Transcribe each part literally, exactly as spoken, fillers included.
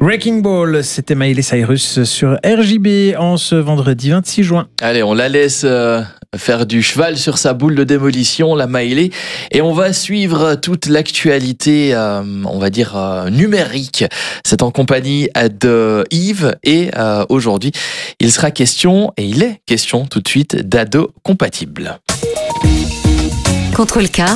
Wrecking Ball, c'était Miley Cyrus sur R J B en ce vendredi vingt-six juin. Allez, on la laisse euh, faire du cheval sur sa boule de démolition, la Miley, et on va suivre toute l'actualité, euh, on va dire, euh, numérique. C'est en compagnie de Yves, et euh, aujourd'hui, il sera question, et il est question tout de suite, d'ados compatibles. Contrôle K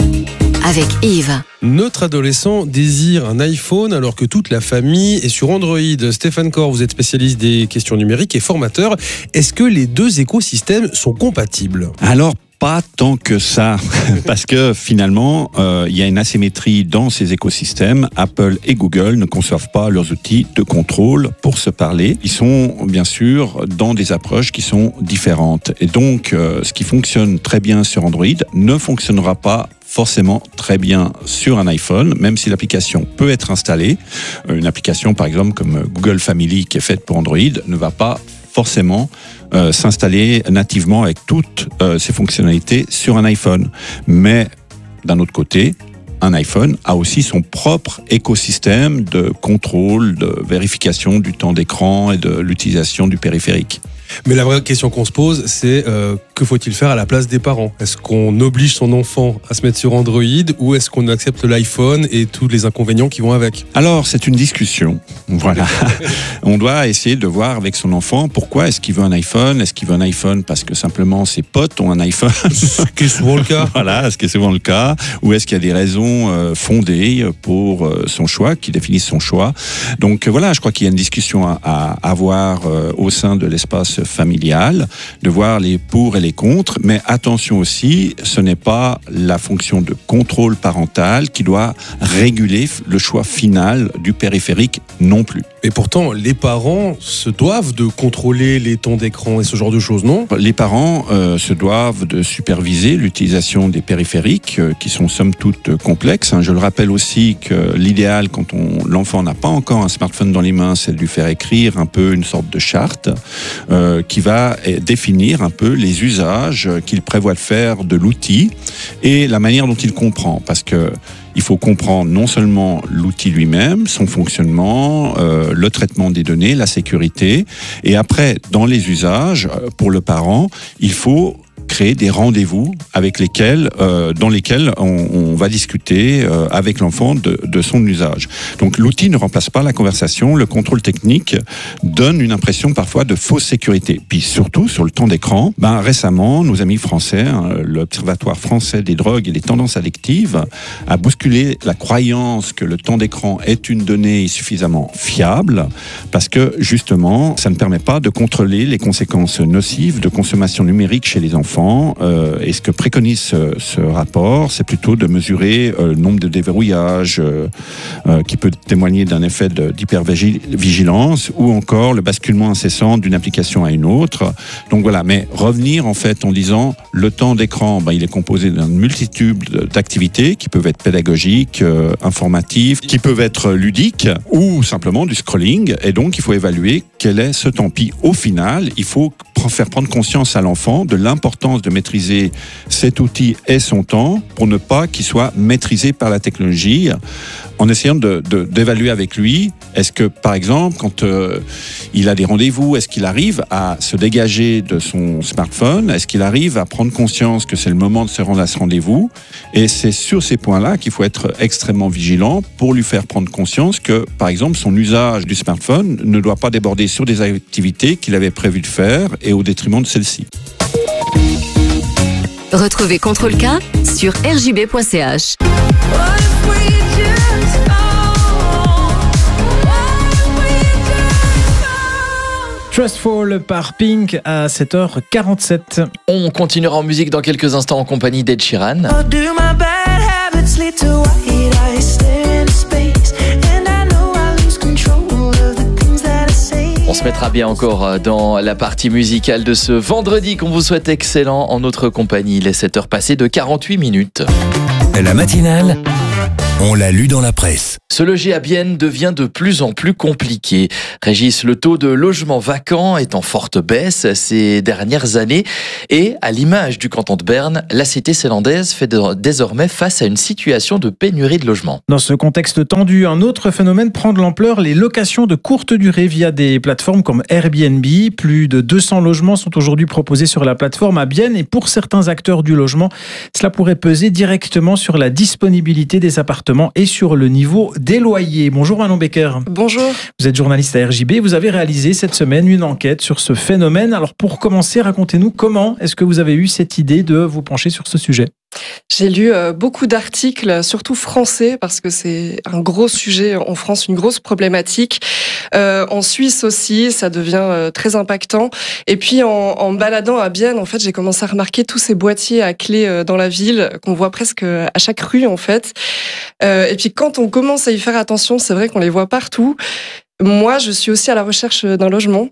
avec Yves. Notre adolescent désire un iPhone alors que toute la famille est sur Android. Stéphane Corr, vous êtes spécialiste des questions numériques et formateur. Est-ce que les deux écosystèmes sont compatibles ? Alors, pas tant que ça, parce que finalement, euh, il y a une asymétrie dans ces écosystèmes. Apple et Google ne conçoivent pas leurs outils de contrôle pour se parler. Ils sont bien sûr dans des approches qui sont différentes. Et donc, euh, ce qui fonctionne très bien sur Android ne fonctionnera pas forcément très bien sur un iPhone, même si l'application peut être installée. Une application, par exemple, comme Google Family, qui est faite pour Android, ne va pas forcément euh, s'installer nativement avec toutes euh, ses fonctionnalités sur un iPhone. Mais d'un autre côté, un iPhone a aussi son propre écosystème de contrôle, de vérification du temps d'écran et de l'utilisation du périphérique. Mais la vraie question qu'on se pose, c'est euh, que faut-il faire à la place des parents ? Est-ce qu'on oblige son enfant à se mettre sur Android ou est-ce qu'on accepte l'iPhone et tous les inconvénients qui vont avec ? Alors, c'est une discussion. Voilà. On doit essayer de voir avec son enfant pourquoi est-ce qu'il veut un iPhone. Est-ce qu'il veut un iPhone parce que simplement ses potes ont un iPhone ? Ce qui est souvent le cas. Voilà, ce qui est souvent le cas. Ou est-ce qu'il y a des raisons euh, fondées pour euh, son choix, qui définissent son choix ? Donc euh, voilà, je crois qu'il y a une discussion à, à avoir euh, au sein de l'espace familial, de voir les pour et les contre, mais attention aussi, ce n'est pas la fonction de contrôle parental qui doit réguler le choix final du périphérique non plus. Et pourtant, les parents se doivent de contrôler les temps d'écran et ce genre de choses, non ? Les parents euh, se doivent de superviser l'utilisation des périphériques euh, qui sont somme toute complexes. Hein. Je le rappelle aussi que l'idéal, quand on, l'enfant n'a pas encore un smartphone dans les mains, c'est de lui faire écrire un peu une sorte de charte euh, qui va définir un peu les usages qu'il prévoit de faire de l'outil et la manière dont il comprend. Parce que il faut comprendre non seulement l'outil lui-même, son fonctionnement, euh, le traitement des données, la sécurité. Et après, dans les usages, pour le parent, il faut créer des rendez-vous avec lesquels, euh, dans lesquels on, on va discuter euh, avec l'enfant de, de son usage. Donc l'outil ne remplace pas la conversation, le contrôle technique donne une impression parfois de fausse sécurité. Puis surtout sur le temps d'écran, ben, récemment nos amis français, hein, l'Observatoire français des drogues et des tendances addictives a bousculé la croyance que le temps d'écran est une donnée suffisamment fiable parce que justement ça ne permet pas de contrôler les conséquences nocives de consommation numérique chez les enfants. Euh, et ce que préconise ce, ce rapport, c'est plutôt de mesurer euh, le nombre de déverrouillages euh, euh, qui peut témoigner d'un effet de, d'hypervigilance ou encore le basculement incessant d'une application à une autre. Donc voilà, mais revenir en fait en disant le temps d'écran, ben, il est composé d'une multitude d'activités qui peuvent être pédagogiques, euh, informatives, qui peuvent être ludiques ou simplement du scrolling. Et donc il faut évaluer quel est ce temps. Puis au final, il faut faire prendre conscience à l'enfant de l'importance de maîtriser cet outil et son temps pour ne pas qu'il soit maîtrisé par la technologie, en essayant de, de, d'évaluer avec lui, est-ce que par exemple quand euh, il a des rendez-vous, est-ce qu'il arrive à se dégager de son smartphone, est-ce qu'il arrive à prendre conscience que c'est le moment de se rendre à ce rendez-vous, et c'est sur ces points-là qu'il faut être extrêmement vigilant pour lui faire prendre conscience que par exemple son usage du smartphone ne doit pas déborder sur des activités qu'il avait prévu de faire et au détriment de celle-ci. Retrouvez Contrôle K sur r j b point c h. Trustful par Pink à sept heures quarante-sept. On continuera en musique dans quelques instants en compagnie d'Ed Sheeran. On se mettra bien encore dans la partie musicale de ce vendredi qu'on vous souhaite excellent en notre compagnie. Il est sept heures passées de quarante-huit minutes. La matinale On l'a lu dans la presse. Se loger à Bienne devient de plus en plus compliqué. Régis, le taux de logements vacants est en forte baisse ces dernières années et, à l'image du canton de Berne, la cité zélandaise fait désormais face à une situation de pénurie de logements. Dans ce contexte tendu, un autre phénomène prend de l'ampleur, les locations de courte durée via des plateformes comme Airbnb. Plus de deux cents logements sont aujourd'hui proposés sur la plateforme à Bienne et pour certains acteurs du logement, cela pourrait peser directement sur la disponibilité des appartements et sur le niveau des loyers. Bonjour Manon Becker. Bonjour. Vous êtes journaliste à R J B. Vous avez réalisé cette semaine une enquête sur ce phénomène. Alors pour commencer, racontez-nous comment est-ce que vous avez eu cette idée de vous pencher sur ce sujet ? J'ai lu euh, beaucoup d'articles, surtout français, parce que c'est un gros sujet en France, une grosse problématique. Euh, en Suisse aussi, ça devient euh, très impactant. Et puis en, en me baladant à Bienne, en fait, j'ai commencé à remarquer tous ces boîtiers à clés euh, dans la ville qu'on voit presque à chaque rue, en fait. Euh, et puis quand on commence à y faire attention, c'est vrai qu'on les voit partout. Moi, je suis aussi à la recherche d'un logement.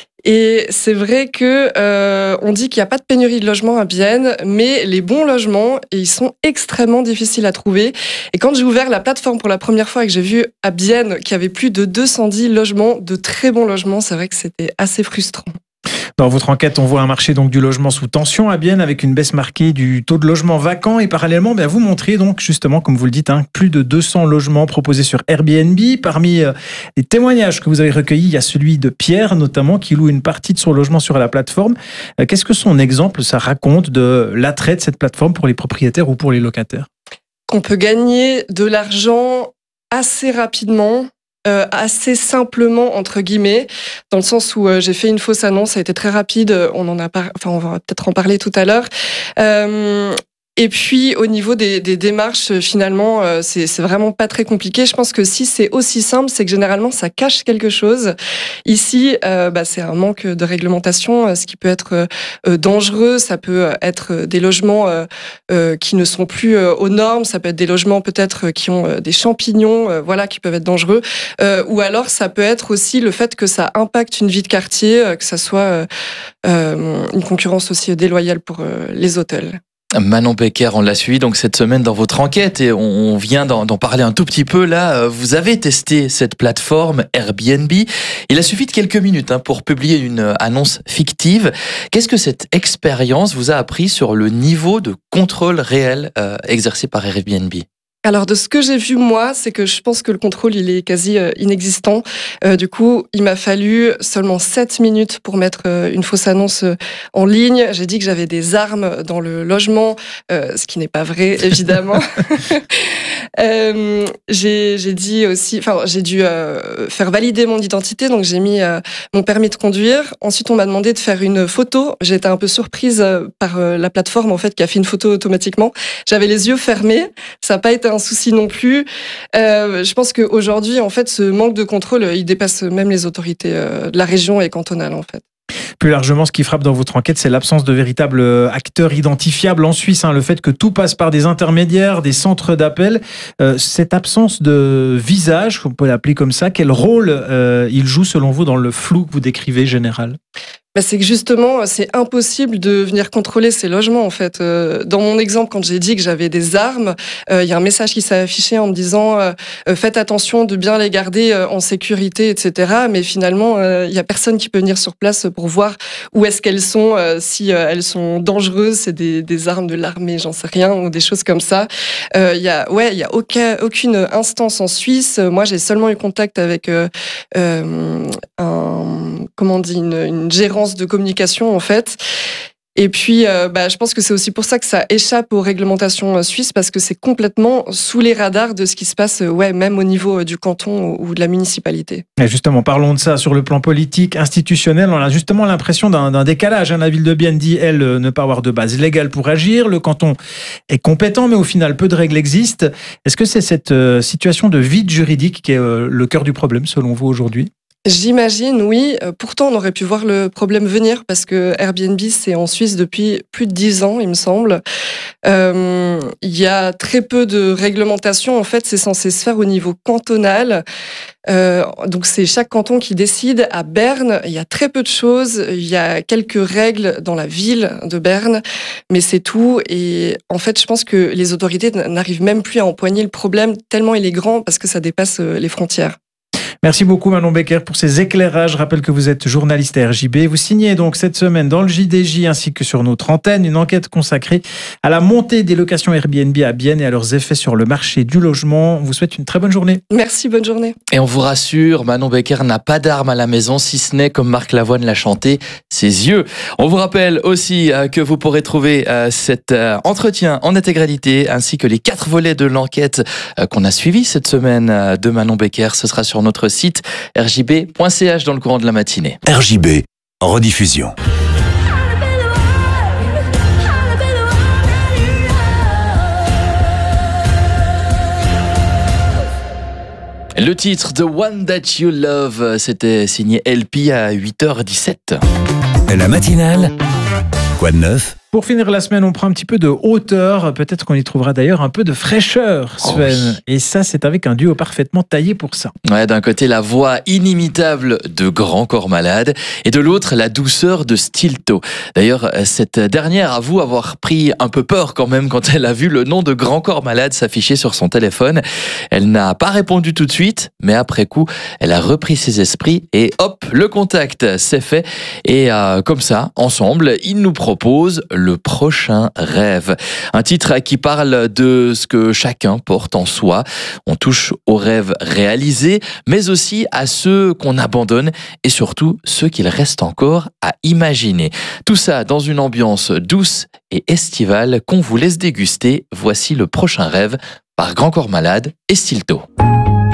Et c'est vrai que euh, on dit qu'il n'y a pas de pénurie de logements à Bienne, mais les bons logements, ils sont extrêmement difficiles à trouver. Et quand j'ai ouvert la plateforme pour la première fois et que j'ai vu à Bienne qu'il y avait plus de deux cent dix logements, de très bons logements, c'est vrai que c'était assez frustrant. Dans votre enquête, on voit un marché donc du logement sous tension à Bienne avec une baisse marquée du taux de logements vacants et parallèlement, ben, vous montrez donc justement, comme vous le dites, hein, plus de deux cents logements proposés sur Airbnb. Parmi euh, les témoignages que vous avez recueillis, il y a celui de Pierre notamment qui loue une partie de son logement sur la plateforme. Euh, qu'est-ce que son exemple, ça raconte de l'attrait de cette plateforme pour les propriétaires ou pour les locataires ? Qu'on peut gagner de l'argent assez rapidement. Euh, assez simplement entre guillemets, dans le sens où euh, j'ai fait une fausse annonce, ça a été très rapide, on en a par... enfin on va peut-être en parler tout à l'heure. Euh... Et puis au niveau des, des démarches, finalement, euh, c'est, c'est vraiment pas très compliqué. Je pense que si c'est aussi simple, c'est que généralement ça cache quelque chose. Ici, euh, bah, c'est un manque de réglementation, ce qui peut être euh, dangereux. Ça peut être des logements euh, euh, qui ne sont plus euh, aux normes. Ça peut être des logements peut-être qui ont euh, des champignons, euh, voilà, qui peuvent être dangereux. Euh, ou alors ça peut être aussi le fait que ça impacte une vie de quartier, euh, que ça soit euh, euh, une concurrence aussi déloyale pour euh, les hôtels. Manon Becker, on l'a suivi donc cette semaine dans votre enquête et on vient d'en, d'en parler un tout petit peu là. Vous avez testé cette plateforme Airbnb. Il a suffi de quelques minutes hein, pour publier une annonce fictive. Qu'est-ce que cette expérience vous a appris sur le niveau de contrôle réel euh, exercé par Airbnb ? Alors de ce que j'ai vu moi, c'est que je pense que le contrôle il est quasi euh, inexistant. Euh, du coup, il m'a fallu seulement sept minutes pour mettre euh, une fausse annonce euh, en ligne. J'ai dit que j'avais des armes dans le logement, euh, ce qui n'est pas vrai évidemment. euh, j'ai, j'ai dit aussi, enfin j'ai dû euh, faire valider mon identité, donc j'ai mis euh, mon permis de conduire. Ensuite, on m'a demandé de faire une photo. J'ai été un peu surprise euh, par euh, la plateforme en fait qui a fait une photo automatiquement. J'avais les yeux fermés, ça n'a pas été un souci non plus. Euh, je pense qu'aujourd'hui, en fait, ce manque de contrôle, il dépasse même les autorités euh, de la région et cantonale, en fait. Plus largement, ce qui frappe dans votre enquête, c'est l'absence de véritables acteurs identifiables en Suisse. Hein, le fait que tout passe par des intermédiaires, des centres d'appel. Euh, cette absence de visage, on peut l'appeler comme ça, quel rôle euh, il joue selon vous dans le flou que vous décrivez général ? Bah c'est que justement, c'est impossible de venir contrôler ces logements, en fait. Euh, dans mon exemple, quand j'ai dit que j'avais des armes, euh, il y a un message qui s'est affiché en me disant euh, « Faites attention de bien les garder euh, en sécurité, et cetera » Mais finalement, euh, il y a personne qui peut venir sur place pour voir où est-ce qu'elles sont, euh, si euh, elles sont dangereuses, c'est des, des armes de l'armée, j'en sais rien, ou des choses comme ça. Euh, il y a, ouais, il y a aucun, aucune instance en Suisse. Moi, j'ai seulement eu contact avec euh, euh, un, comment on dit, une, une gérante de communication en fait. Et puis, euh, bah, je pense que c'est aussi pour ça que ça échappe aux réglementations suisses parce que c'est complètement sous les radars de ce qui se passe, ouais, même au niveau du canton ou de la municipalité. Et justement, parlons de ça sur le plan politique, institutionnel. On a justement l'impression d'un, d'un décalage. La ville de Bienne dit, elle, ne pas avoir de base légale pour agir. Le canton est compétent, mais au final, peu de règles existent. Est-ce que c'est cette situation de vide juridique qui est le cœur du problème, selon vous, aujourd'hui ? J'imagine, oui. Euh, Pourtant, on aurait pu voir le problème venir parce que Airbnb, c'est en Suisse depuis plus de dix ans, il me semble. Euh, Il y a très peu de réglementation. En fait, c'est censé se faire au niveau cantonal. Euh, donc, c'est chaque canton qui décide. À Berne, il y a très peu de choses. Il y a quelques règles dans la ville de Berne, mais c'est tout. Et en fait, je pense que les autorités n'arrivent même plus à empoigner le problème tellement il est grand parce que ça dépasse les frontières. Merci beaucoup Manon Becker pour ces éclairages. Je rappelle que vous êtes journaliste à R J B. Vous signez donc cette semaine dans le J D J ainsi que sur notre antenne une enquête consacrée à la montée des locations Airbnb à Bienne et à leurs effets sur le marché du logement. On vous souhaite une très bonne journée. Merci, bonne journée. Et on vous rassure, Manon Becker n'a pas d'arme à la maison, si ce n'est, comme Marc Lavoine l'a chanté, ses yeux. On vous rappelle aussi euh, que vous pourrez trouver euh, cet euh, entretien en intégralité, ainsi que les quatre volets de l'enquête euh, qu'on a suivi cette semaine euh, de Manon Becker. Ce sera sur notre site r j b point c h dans le courant de la matinée. R J B, rediffusion. Le titre The One That You Love, c'était signé L P à huit heures dix-sept. La matinale, quoi de neuf ? Pour finir la semaine, on prend un petit peu de hauteur. Peut-être qu'on y trouvera d'ailleurs un peu de fraîcheur, Sven. Oh oui. Et ça, c'est avec un duo parfaitement taillé pour ça. Ouais, d'un côté, la voix inimitable de Grand Corps Malade et de l'autre, la douceur de Stilto. D'ailleurs, cette dernière avoue avoir pris un peu peur quand même quand elle a vu le nom de Grand Corps Malade s'afficher sur son téléphone. Elle n'a pas répondu tout de suite, mais après coup, elle a repris ses esprits et hop, le contact s'est fait. Et euh, comme ça, ensemble, ils nous proposent le prochain rêve. Un titre qui parle de ce que chacun porte en soi. On touche aux rêves réalisés, mais aussi à ceux qu'on abandonne et surtout ceux qu'il reste encore à imaginer. Tout ça dans une ambiance douce et estivale qu'on vous laisse déguster. Voici le prochain rêve par Grand Corps Malade et Stilto.